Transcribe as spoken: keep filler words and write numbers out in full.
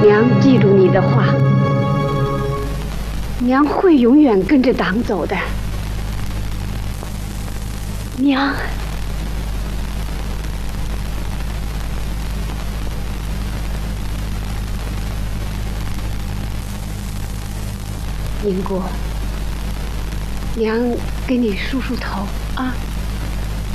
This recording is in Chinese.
娘记住你的话，娘会永远跟着党走的。娘，宁国，娘给你梳梳头啊。